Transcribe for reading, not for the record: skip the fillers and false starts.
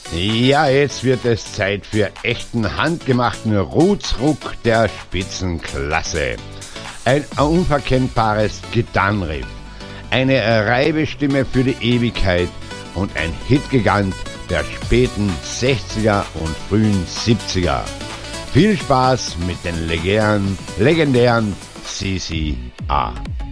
Ja, jetzt wird es Zeit für echten handgemachten Roots-Ruck der Spitzenklasse. Ein unverkennbares Gitarrenriff, eine Reibestimme für die Ewigkeit und ein Hitgigant der späten 60er und frühen 70er. Viel Spaß mit den legendären CCR.